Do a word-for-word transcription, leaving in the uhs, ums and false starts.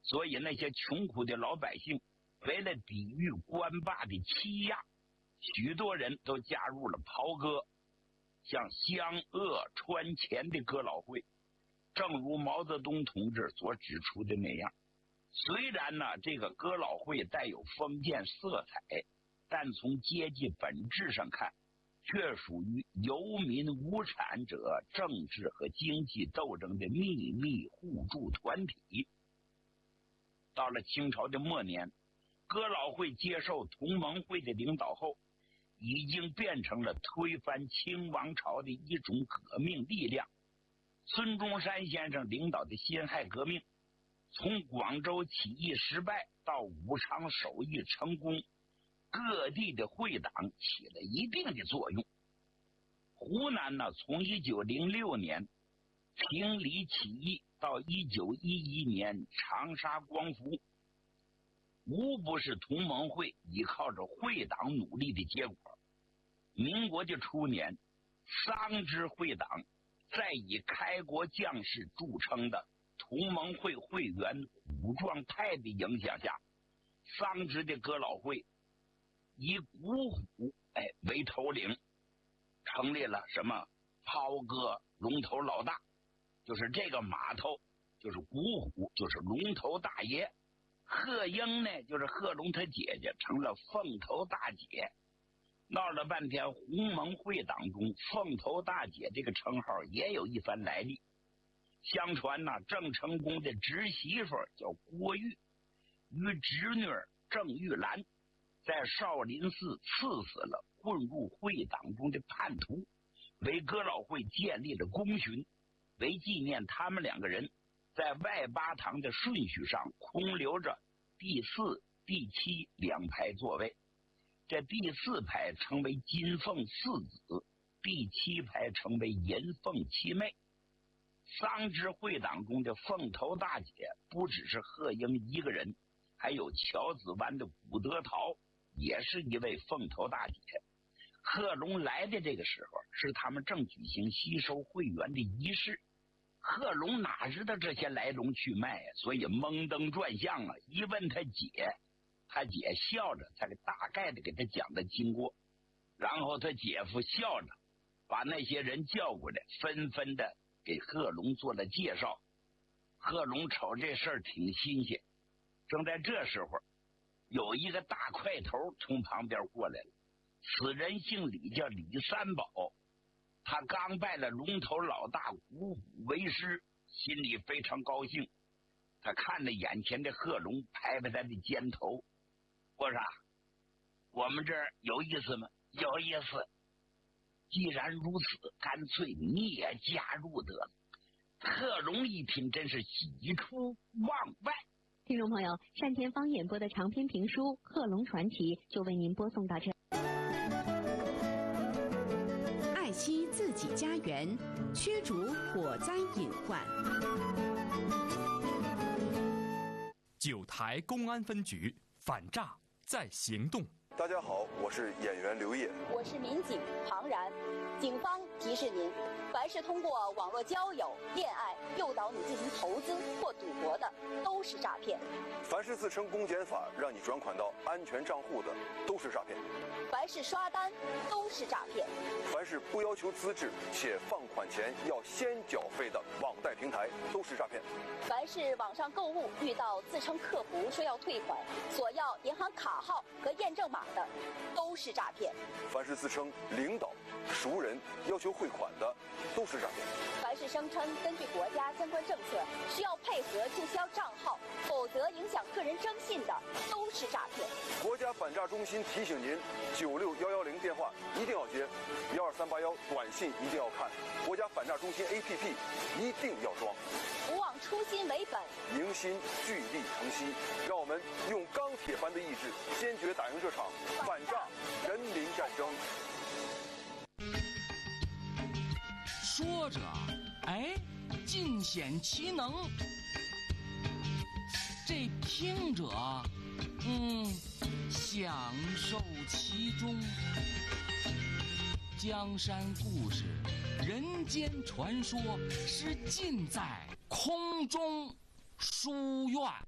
所以那些穷苦的老百姓为了抵御官霸的欺压，许多人都加入了袍哥，像湘鄂川黔的哥老会。正如毛泽东同志所指出的那样，虽然呢这个哥老会带有封建色彩，但从阶级本质上看，却属于游民无产者政治和经济斗争的秘密互助团体。到了清朝的末年，哥老会接受同盟会的领导后，已经变成了推翻清王朝的一种革命力量。孙中山先生领导的辛亥革命，从广州起义失败到武昌首义成功，各地的会党起了一定的作用。湖南呢，从一九零六年平里起义到一九一一年长沙光复，无不是同盟会依靠着会党努力的结果。民国的初年，桑植会党在以开国将士著称的同盟会会员武壮派的影响下，桑植的哥老会以古虎哎为头领，成立了什么袍哥龙头老大，就是这个码头，就是古虎，就是龙头大爷。贺英呢，就是贺龙他姐姐，成了凤头大姐。闹了半天，鸿蒙会党中凤头大姐这个称号也有一番来历。相传呢，郑成功的侄媳妇叫郭玉，与侄女郑玉兰在少林寺刺死了混入会党中的叛徒，为哥老会建立了功勋。为纪念他们两个人，在外八堂的顺序上空留着第四、第七两排座位。这第四排称为金凤四子，第七排称为银凤七妹。桑植会党中的凤头大姐不只是贺英一个人，还有桥子湾的古德桃也是一位凤头大姐。贺龙来的这个时候，是他们正举行吸收会员的仪式。贺龙哪知道这些来龙去脉啊，所以蒙登转向啊，一问他姐，他姐笑着才大概的给他讲了经过。然后他姐夫笑着把那些人叫过来，纷纷的给贺龙做了介绍。贺龙瞅这事儿挺新鲜。正在这时候，有一个大块头从旁边过来了，此人姓李，叫李三宝。他刚拜了龙头老大古虎为师，心里非常高兴。他看着眼前的贺龙，拍拍他的肩头，我说我们这儿有意思吗？有意思。既然如此，干脆你也加入得了。贺龙一听，真是喜出望外。 听众朋友，单田芳演播的长篇评书《贺龙传奇》就为您播送到这。 爱惜自己家园，驱逐火灾隐患。 九台公安分局反诈在行动。 大家好，我是演员刘烨， 我是民警庞然。警方提示您，凡是通过网络交友、恋爱诱导你进行投资或赌博的，都是诈骗。 凡是自称公检法让你转款到安全账户的，都是诈骗。 凡是刷单，都是诈骗。 凡是不要求资质且放款前要先缴费的网贷平台，都是诈骗。 凡是网上购物遇到自称客服说要退款，索要银行卡号和验证码的，都是诈骗。 凡是自称领导、熟人要求汇款的，都是诈骗。 凡是声称根据国家相关政策需要配合注销账号，否则影响个人征信的，都是诈骗。 国家反诈中心提醒您：九六一一零电话一定要接，一二三八一短信一定要看，国家反诈中心 A P P 一定要装。 不忘初心为本， 迎新聚力成西，让我们用钢铁般的意志，坚决打赢这场反诈人民战争。 说着，哎，尽显其能；这听着，嗯，享受其中。江山故事、人间传说，是尽在空中书院。